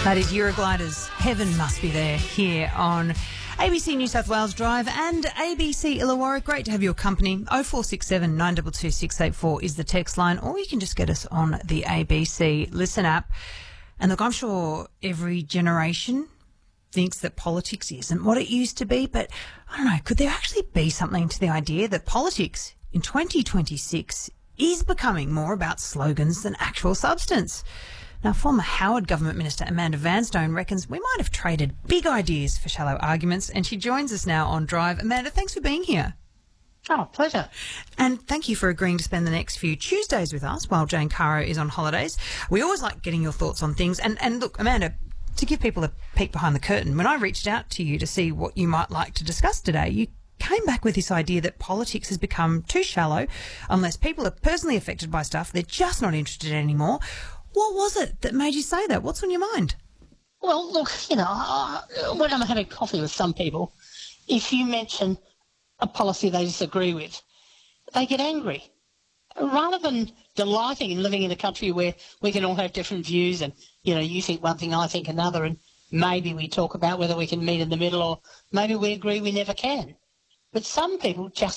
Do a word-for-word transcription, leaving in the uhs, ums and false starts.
That is Eurogliders. Heaven must be there here on A B C New South Wales Drive and A B C Illawarra. Great to have your company. oh four six seven, nine two two, six eight four is the text line, or you can just get us on the A B C Listen app. And look, I'm sure every generation thinks that politics isn't what it used to be, but I don't know, could there actually be something to the idea that politics in twenty twenty-six is becoming more about slogans than actual substance? Now, former Howard Government Minister Amanda Vanstone reckons we might have traded big ideas for shallow arguments, and she joins us now on Drive. Amanda, thanks for being here. Oh, pleasure. And thank you for agreeing to spend the next few Tuesdays with us while Jane Caro is on holidays. We always like getting your thoughts on things. And, and look, Amanda, to give people a peek behind the curtain, when I reached out to you to see what you might like to discuss today, you came back with this idea that politics has become too shallow. Unless people are personally affected by stuff, they're just not interested anymore. What was it that made you say that? What's on your mind? Well, look, you know, uh, when I'm having coffee with some people, if you mention a policy they disagree with, they get angry. Rather than delighting in living in a country where we can all have different views and, you know, you think one thing, I think another, and maybe we talk about whether we can meet in the middle, or maybe we agree we never can. But some people just